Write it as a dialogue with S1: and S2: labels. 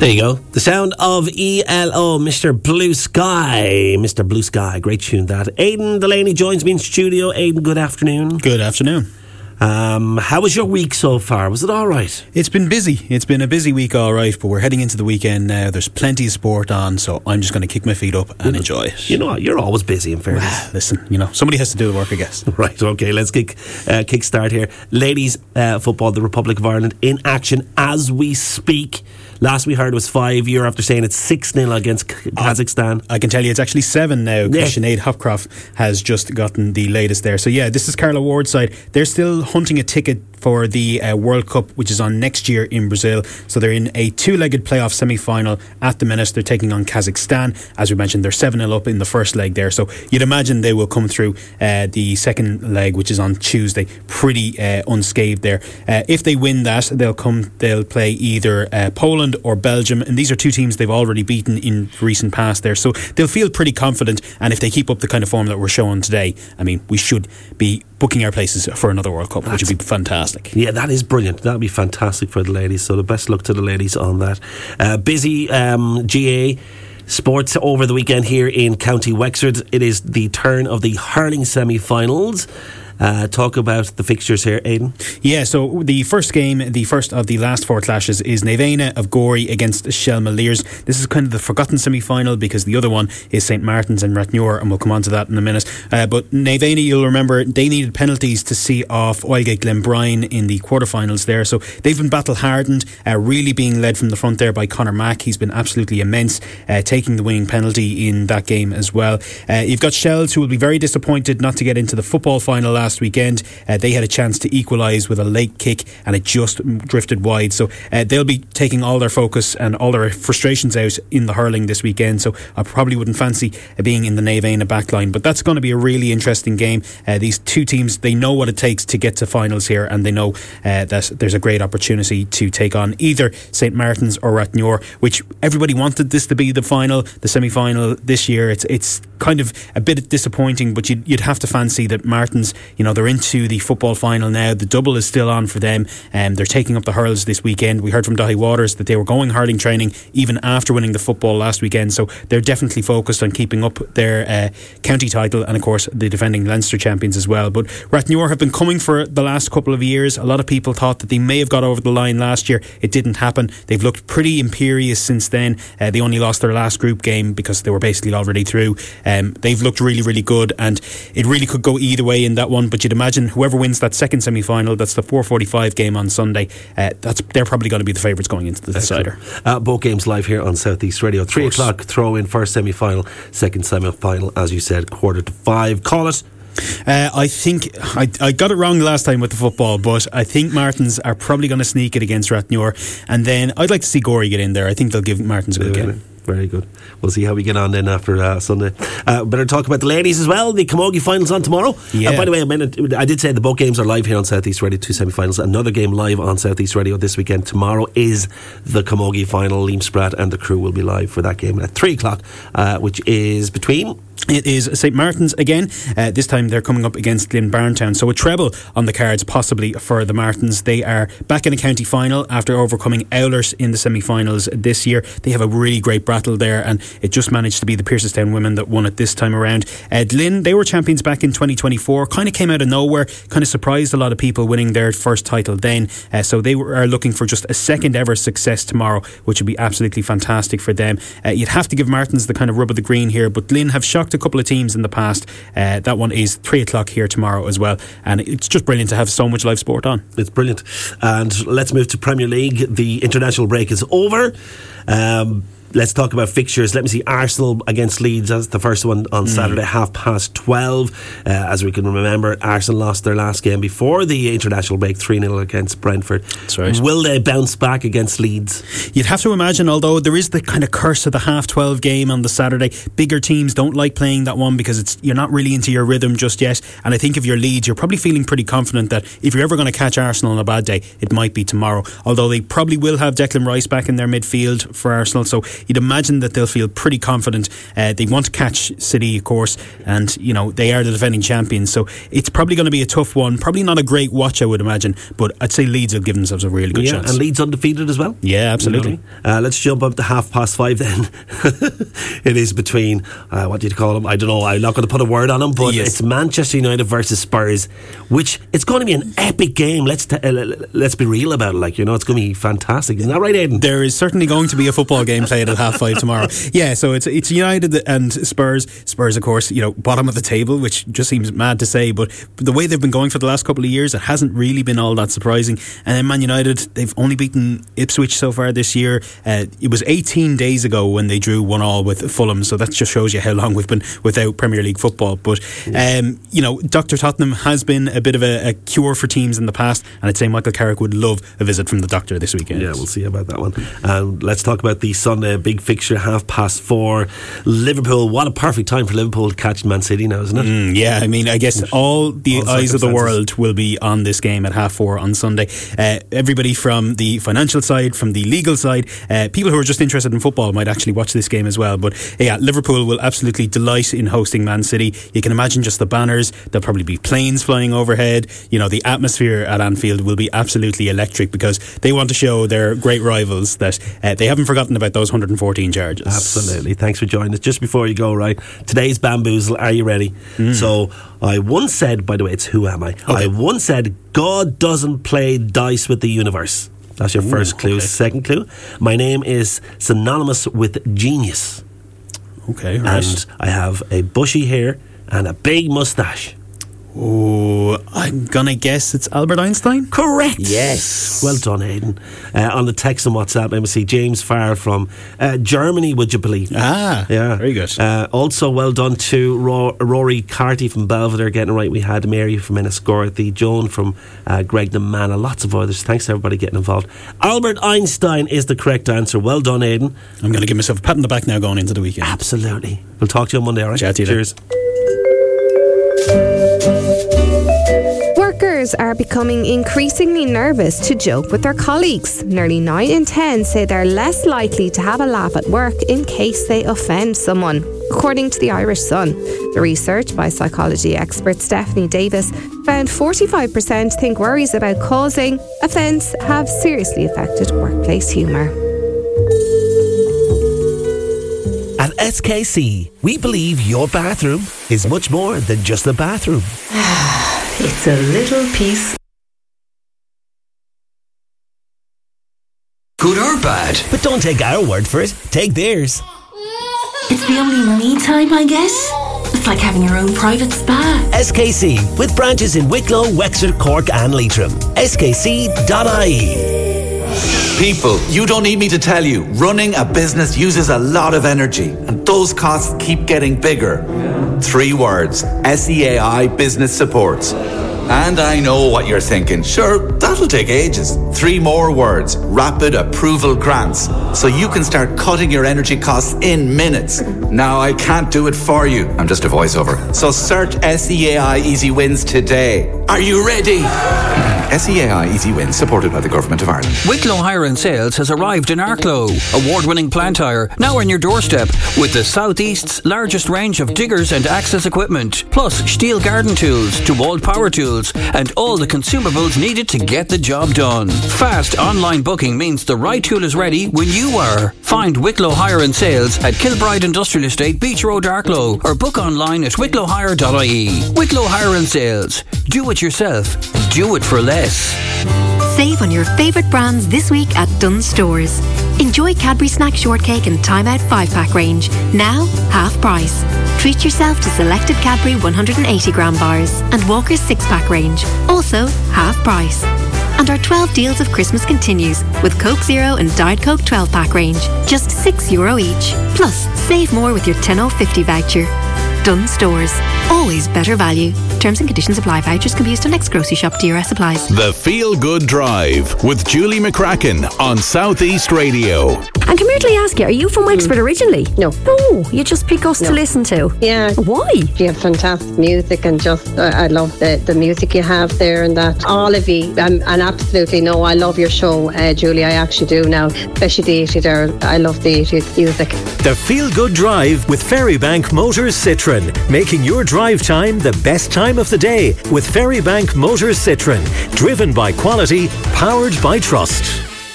S1: There you go. The sound of ELO, Mr. Blue Sky. Mr. Blue Sky. Great tune, that. Aidan Delaney joins me in studio. Aidan, good afternoon.
S2: Good afternoon.
S1: How was your week so far? Was it all right?
S2: It's been busy. It's been a busy week, all right, but we're heading into the weekend now. There's plenty of sport on, so I'm just going to kick my feet up and enjoy it.
S1: You know what? You're always busy, in fairness.
S2: Well, listen, somebody has to do the work, I guess.
S1: Right, okay, let's kick start here. Ladies football, the Republic of Ireland in action as we speak. Last we heard was 5. You're after saying it's 6-0 against Kazakhstan.
S2: I can tell you it's actually 7 now.
S1: Yeah.
S2: Sinead Hopcroft has just gotten the latest there. So yeah, this is Carla Ward's side. They're still hunting a ticket for the World Cup, which is on next year in Brazil. So they're in a 2-legged playoff semi-final at the minute. They're taking on Kazakhstan. As we mentioned, they're 7-0 up in the first leg there. So you'd imagine they will come through the second leg, which is on Tuesday, pretty unscathed there. If they win that, they'll play either Poland or Belgium, and these are two teams they've already beaten in recent past there. So they'll feel pretty confident, and if they keep up the kind of form that we're showing today, I mean, we should be booking our places for another World Cup, which would be fantastic.
S1: Yeah, that is brilliant. That would be fantastic for the ladies. So the best luck to the ladies on that. Busy GA sports over the weekend here in County Wexford. It is the turn of the hurling semi-finals. Talk about the fixtures here, Aidan.
S2: Yeah, so the first game, the first of the last 4 clashes, is Naveina of Gorey against Shelmaliers. This is kind of the forgotten semi-final because the other one is St Martin's and Rathnure, and we'll come on to that in a minute. But Naveina, you'll remember, they needed penalties to see off Oilgate Glenbrine in the quarterfinals there. So they've been battle-hardened, really being led from the front there by Conor Mack. He's been absolutely immense, taking the winning penalty in that game as well. You've got Shells, who will be very disappointed not to get into the football final last weekend. They had a chance to equalise with a late kick and it just drifted wide, so they'll be taking all their focus and all their frustrations out in the hurling this weekend. So I probably wouldn't fancy being in the Naveina backline, but that's going to be a really interesting game. These two teams, they know what it takes to get to finals here, and they know that there's a great opportunity to take on either St Martin's or Rathnure, which everybody wanted this to be the final, the semi-final this year. It's kind of a bit disappointing, but you'd have to fancy that Martin's, they're into the football final now. The double is still on for them, and they're taking up the hurls this weekend. We heard from Dahi Waters that they were going hurling training even after winning the football last weekend, so they're definitely focused on keeping up their county title, and of course the defending Leinster champions as well. But Rathnure have been coming for the last couple of years. A lot of people thought that they may have got over the line last year. It didn't happen. They've looked pretty imperious since then. They only lost their last group game because they were basically already through. They've looked really, really good, and it really could go either way in that one. But you'd imagine whoever wins that second semi-final, that's the 4:45 game on Sunday, they're probably going to be the favourites going into the decider.
S1: Both games live here on South East Radio. 3 o'clock throw in first semi-final, second semi-final, as you said, 4:45. Call it.
S2: I think I got it wrong last time with the football, but I think Martins are probably going to sneak it against Rathnure, and then I'd like to see Gorey get in there. I think they'll give Martins a good game.
S1: Very good. We'll see how we get on then after Sunday. Better talk about the ladies as well. The Camogie finals on tomorrow.
S2: Yeah.
S1: By the way, I did say the both games are live here on South East Radio, 2 semi-finals. Another game live on South East Radio this weekend. Tomorrow is the Camogie final. Liam Spratt and the crew will be live for that game at 3 o'clock, which is between...
S2: It is St Martin's again. This time they're coming up against Glenbarntown. So a treble on the cards possibly for the Martins. They are back in a county final after overcoming Owlers in the semi-finals this year. They have a really great battle there, and it just managed to be the Piercestown women that won it this time around. Glyn, they were champions back in 2024. Kind of came out of nowhere. Kind of surprised a lot of people winning their first title then. So they are looking for just a second ever success tomorrow, which would be absolutely fantastic for them. You'd have to give Martins the kind of rub of the green here, but Glyn have shocked a couple of teams in the past. That one is 3 o'clock here tomorrow as well, and it's just brilliant to have so much live sport on.
S1: It's brilliant. And let's move to Premier League. The international break is over. Let's talk about fixtures. Let me see. Arsenal against Leeds. That's the first one on Saturday, 12:30. As we can remember, Arsenal lost their last game before the international break, 3-0 against Brentford.
S2: That's right.
S1: Will they bounce back against Leeds?
S2: You'd have to imagine, although there is the kind of curse of the 12:30 game on the Saturday. Bigger teams don't like playing that one because you're not really into your rhythm just yet. And I think if you're Leeds, you're probably feeling pretty confident that if you're ever going to catch Arsenal on a bad day, it might be tomorrow. Although they probably will have Declan Rice back in their midfield for Arsenal, so you'd imagine that they'll feel pretty confident. They want to catch City, of course, and you know they are the defending champions, so it's probably going to be a tough one. Probably not a great watch, I would imagine, but I'd say Leeds will give themselves a really good chance.
S1: And Leeds undefeated as well.
S2: Yeah, absolutely.
S1: Let's jump up to 5:30 then. It is between what do you call them? I don't know. I'm not going to put a word on them, but it's Manchester United versus Spurs, which it's going to be an epic game. Let's be real about it. Like, you know, it's going to be fantastic. Isn't that right, Aidan?
S2: There is certainly going to be a football game played at 5:30 tomorrow. Yeah, so it's United and Spurs. Spurs, of course, you know, bottom of the table, which just seems mad to say, but the way they've been going for the last couple of years, it hasn't really been all that surprising. And then Man United, they've only beaten Ipswich so far this year. It was 18 days ago when they drew 1-1 with Fulham, so that just shows you how long we've been without Premier League football. But you know, Dr. Tottenham has been a bit of a cure for teams in the past, and I'd say Michael Carrick would love a visit from the doctor this weekend.
S1: Yeah, we'll see about that one. Let's talk about the Sunday big fixture, 4:30. Liverpool, what a perfect time for Liverpool to catch Man City now, isn't it?
S2: Yeah, I mean, I guess all the eyes of the world will be on this game at 4:30 on Sunday. Everybody from the financial side, from the legal side, people who are just interested in football might actually watch this game as well. But yeah, Liverpool will absolutely delight in hosting Man City. You can imagine just the banners. There'll probably be planes flying overhead. You know, the atmosphere at Anfield will be absolutely electric because they want to show their great rivals that they haven't forgotten about those 114 charges.
S1: Absolutely. Thanks for joining us. Just before you go, right, today's Bamboozle, are you ready? So I once said, by the way, it's Who Am I? Okay. I once said, God doesn't play dice with the universe. That's your first clue. Okay. Second clue, my name is synonymous with genius.
S2: Okay, right.
S1: And I have a bushy hair and a big moustache.
S2: Oh, I'm gonna guess it's Albert Einstein.
S1: Correct.
S2: Yes.
S1: Well done, Aidan. On the text and WhatsApp, let me see. James Farr from Germany, would you believe?
S2: Yeah. Very good.
S1: Also, well done to Rory Carty from Belvedere, getting it right. We had Mary from Enniscorthy, Joan from Greg the Manna, lots of others. Thanks to everybody getting involved. Albert Einstein is the correct answer. Well done, Aidan.
S2: I'm going to give myself a pat on the back now going into the weekend.
S1: Absolutely. We'll talk to you on Monday, all right?
S2: Chat to you.
S1: Cheers.
S3: Workers are becoming increasingly nervous to joke with their colleagues. Nearly 9 in 10 say they're less likely to have a laugh at work in case they offend someone, according to the Irish Sun. The research by psychology expert Stephanie Davis found 45% think worries about causing offence have seriously affected workplace humour.
S4: At SKC, we believe your bathroom is much more than just a bathroom.
S5: It's a little piece.
S6: Good or bad?
S4: But don't take our word for it, take theirs.
S5: It's the only me time, I guess. It's like having your own private spa.
S4: SKC, with branches in Wicklow, Wexford, Cork and Leitrim. skc.ie.
S6: People, you don't need me to tell you, running a business uses a lot of energy, and those costs keep getting bigger. 3 words, SEAI Business Supports. And I know what you're thinking. Sure, that'll take ages. 3 more words, Rapid Approval Grants. So you can start cutting your energy costs in minutes. Now, I can't do it for you. I'm just a voiceover. So search SEAI Easy Wins today. Are you ready? SEAI Easy Wins, supported by the Government of Ireland.
S7: Wicklow Hire and Sales has arrived in Arklow. Award-winning plant hire, now on your doorstep, with the Southeast's largest range of diggers and access equipment, plus Stihl garden tools, DeWalt power tools, and all the consumables needed to get the job done. Fast online booking means the right tool is ready when you are. Find Wicklow Hire and Sales at Kilbride Industrial Estate, Beach Road, Arklow, or book online at wicklowhire.ie. Wicklow Hire and Sales. Do it yourself. Do it for less.
S8: Save on your favourite brands this week at Dunnes Stores. Enjoy Cadbury Snack Shortcake and Time Out 5-pack range, now half price. Treat yourself to selected Cadbury 180-gram bars and Walker's 6-pack range, also half price. And our 12 deals of Christmas continues with Coke Zero and Diet Coke 12-pack range, just €6 each. Plus, save more with your 10/50 voucher. Dunnes Stores. Always better value. Terms and conditions apply. Vouchers can be used on next grocery shop. DRS applies.
S9: The Feel Good Drive with Julie McCracken on Southeast Radio.
S10: And come here till I ask you, are you from Wexford originally?
S11: No.
S10: Oh, you just pick us to listen to?
S11: Yeah.
S10: Why?
S11: You have fantastic music and just, I love the music you have there and that. All of you, and absolutely no, I love your show, Julie, I actually do now. Especially the 80s there, I love the 80s music.
S12: The Feel Good Drive with Ferrybank Motors Citroen, making your drive time the best time of the day with Ferrybank Motors Citroen, driven by quality, powered by trust.